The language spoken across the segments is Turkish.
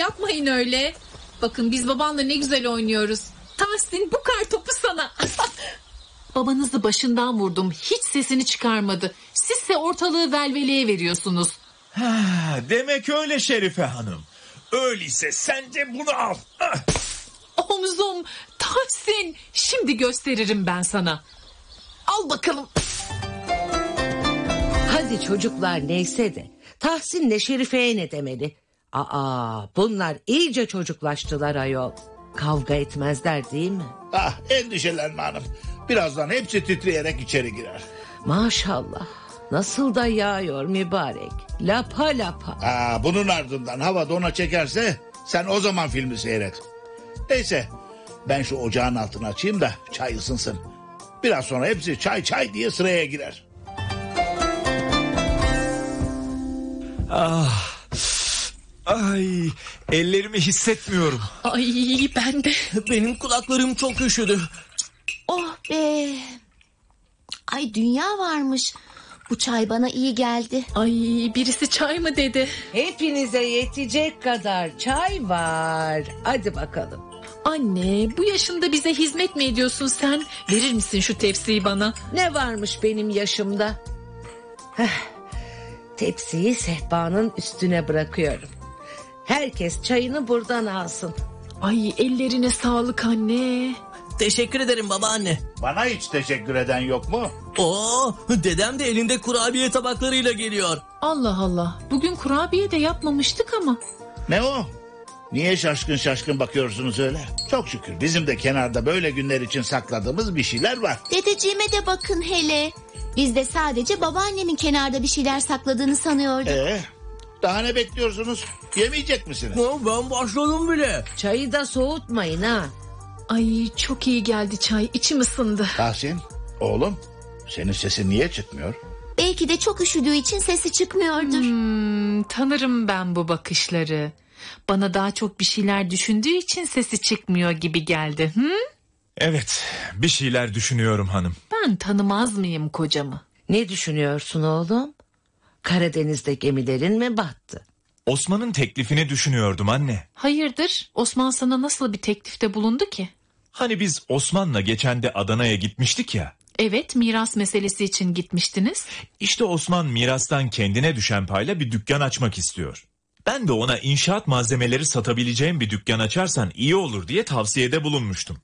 yapmayın öyle. Bakın biz babanla ne güzel oynuyoruz. Tahsin bu kartopu sana. Babanızı başından vurdum. Hiç sesini çıkarmadı. Sizse ortalığı velveleye veriyorsunuz. Demek öyle Şerife Hanım. Öyleyse sen de bunu al. Omzum Tahsin. Şimdi gösteririm ben sana. Al bakalım. Hadi çocuklar neyse de Tahsin'le Şerife'ye ne demeli? Bunlar iyice çocuklaştılar ayol. Kavga etmezler değil mi? Endişelenme hanım. Birazdan hepsi titreyerek içeri girer. Maşallah. Nasıl da yağıyor mübarek. Lapa lapa. Bunun ardından hava dona çekerse sen o zaman filmi seyret. Neyse ben şu ocağın altını açayım da çay ısınsın. Biraz sonra hepsi çay çay diye sıraya girer. Ay, ellerimi hissetmiyorum. Ay ben de. Benim kulaklarım çok üşüdü. Oh be. Ay dünya varmış. Bu çay bana iyi geldi. Ay birisi çay mı dedi? Hepinize yetecek kadar çay var. Hadi bakalım. Anne bu yaşında bize hizmet mi ediyorsun sen? Verir misin şu tepsiyi bana? Ne varmış benim yaşımda? Tepsiyi sehpanın üstüne bırakıyorum. Herkes çayını buradan alsın. Ay ellerine sağlık anne. Teşekkür ederim babaanne. Bana hiç teşekkür eden yok mu? Dedem de elinde kurabiye tabaklarıyla geliyor. Allah Allah. Bugün kurabiye de yapmamıştık ama. Ne o? Niye şaşkın şaşkın bakıyorsunuz öyle? Çok şükür bizim de kenarda böyle günler için sakladığımız bir şeyler var. Dedeciğime de bakın hele. Biz de sadece babaannemin kenarda bir şeyler sakladığını sanıyorduk. Daha ne bekliyorsunuz? Yemeyecek misiniz? Ben başladım bile. Çayı da soğutmayın ha. Ay çok iyi geldi çay. İçim ısındı. Tahsin, oğlum senin sesin niye çıkmıyor? Belki de çok üşüdüğü için sesi çıkmıyordur. Tanırım ben bu bakışları. Bana daha çok bir şeyler düşündüğü için sesi çıkmıyor gibi geldi. Evet, bir şeyler düşünüyorum hanım. Ben tanımaz mıyım kocamı? Ne düşünüyorsun oğlum? Karadeniz'de gemilerin mi battı? Osman'ın teklifini düşünüyordum anne. Hayırdır? Osman sana nasıl bir teklifte bulundu ki? Hani biz Osman'la geçen de Adana'ya gitmiştik ya. Evet, miras meselesi için gitmiştiniz. İşte Osman mirastan kendine düşen payla bir dükkan açmak istiyor. Ben de ona inşaat malzemeleri satabileceğim bir dükkan açarsan iyi olur diye tavsiyede bulunmuştum.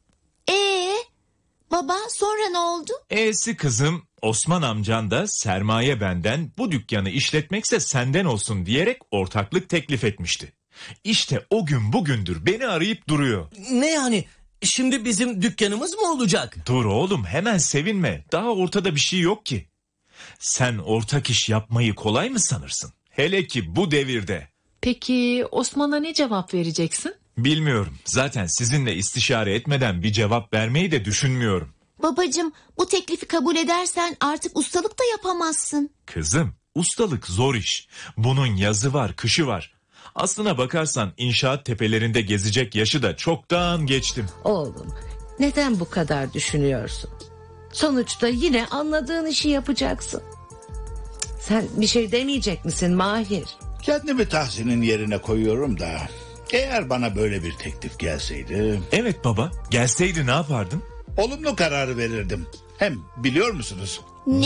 Baba sonra ne oldu? Kızım, Osman amcan da sermaye benden, bu dükkanı işletmekse senden olsun diyerek ortaklık teklif etmişti. İşte o gün bugündür beni arayıp duruyor. Ne yani? Şimdi bizim dükkanımız mı olacak? Dur oğlum, hemen sevinme. Daha ortada bir şey yok ki. Sen ortak iş yapmayı kolay mı sanırsın? Hele ki bu devirde. Peki Osman'a ne cevap vereceksin? Bilmiyorum. Zaten sizinle istişare etmeden bir cevap vermeyi de düşünmüyorum. Babacığım bu teklifi kabul edersen artık ustalık da yapamazsın. Kızım, ustalık zor iş. Bunun yazı var, kışı var. Aslına bakarsan inşaat tepelerinde gezecek yaşı da çoktan geçtim. Oğlum neden bu kadar düşünüyorsun? Sonuçta yine anladığın işi yapacaksın. Sen bir şey demeyecek misin Mahir? Kendimi Tahsin'in yerine koyuyorum da eğer bana böyle bir teklif gelseydi... Evet baba, gelseydi ne yapardın? Olumlu kararı verirdim. Hem biliyor musunuz?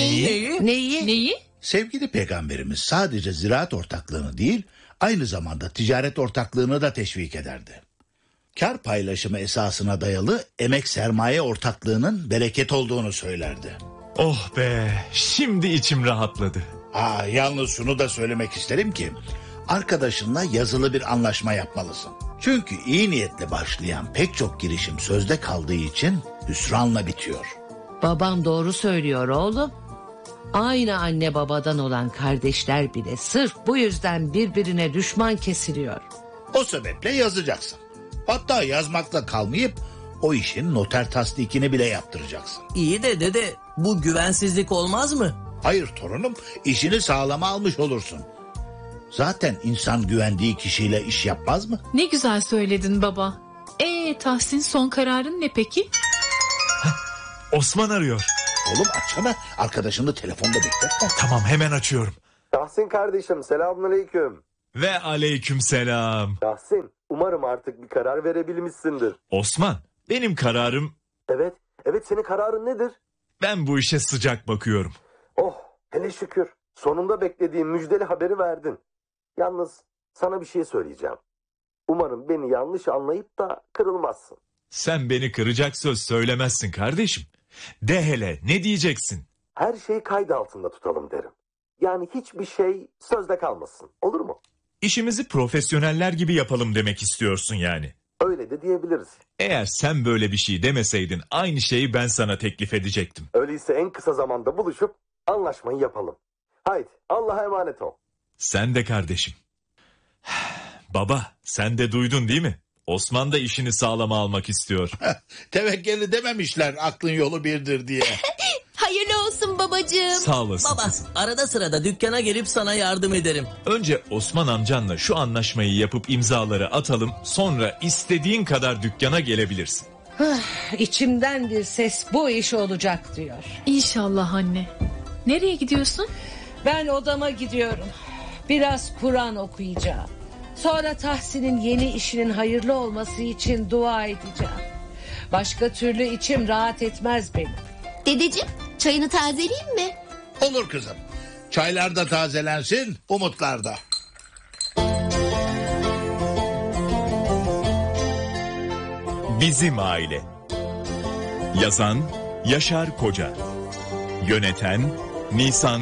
Neyi? Sevgili peygamberimiz sadece ziraat ortaklığını değil, aynı zamanda ticaret ortaklığını da teşvik ederdi. Kar paylaşımı esasına dayalı emek sermaye ortaklığının bereket olduğunu söylerdi. Oh be, şimdi içim rahatladı. Yalnız şunu da söylemek isterim ki arkadaşınla yazılı bir anlaşma yapmalısın. Çünkü iyi niyetle başlayan pek çok girişim sözde kaldığı için hüsranla bitiyor. Babam doğru söylüyor oğlum. Aynı anne babadan olan kardeşler bile sırf bu yüzden birbirine düşman kesiliyor. O sebeple yazacaksın. Hatta yazmakla kalmayıp o işin noter tasdikini bile yaptıracaksın. İyi de dede, bu güvensizlik olmaz mı? Hayır torunum, işini sağlama almış olursun. Zaten insan güvendiği kişiyle iş yapmaz mı? Ne güzel söyledin baba. Tahsin son kararın ne peki? Osman arıyor. Oğlum açsana, arkadaşını telefonda bekletme. Tamam, hemen açıyorum. Tahsin kardeşim selamünaleyküm. Ve aleykümselam. Tahsin, umarım artık bir karar verebilmişsindir. Osman, benim kararım, Evet, senin kararın nedir? ben bu işe sıcak bakıyorum. Oh, hele şükür. Sonunda beklediğim müjdeli haberi verdin. Yalnız sana bir şey söyleyeceğim. Umarım beni yanlış anlayıp da kırılmazsın. Sen beni kıracak söz söylemezsin kardeşim. De hele, ne diyeceksin? Her şeyi kayıt altında tutalım derim. Yani hiçbir şey sözde kalmasın. Olur mu? İşimizi profesyoneller gibi yapalım demek istiyorsun yani. Öyle de diyebiliriz. Eğer sen böyle bir şey demeseydin aynı şeyi ben sana teklif edecektim. Öyleyse en kısa zamanda buluşup anlaşmayı yapalım. Haydi Allah'a emanet ol. Sen de kardeşim. Baba, sen de duydun değil mi? Osman da işini sağlama almak istiyor. Tevekkeli dememişler aklın yolu birdir diye. Hayırlı olsun babacığım. Sağ olasın Baba, kızım. arada sırada dükkana gelip sana yardım ederim. Önce Osman amcanla şu anlaşmayı yapıp imzaları atalım. Sonra istediğin kadar dükkana gelebilirsin. İçimden bir ses bu iş olacak diyor. İnşallah anne. Nereye gidiyorsun? Ben odama gidiyorum. Biraz Kur'an okuyacağım. Sonra Tahsin'in yeni işinin hayırlı olması için dua edeceğim. Başka türlü içim rahat etmez benim. Dedeciğim, çayını tazeleyeyim mi? Olur kızım. Çaylar da tazelensin, umutlar da. Bizim Aile. Yazan Yaşar Koca. Yöneten Nisan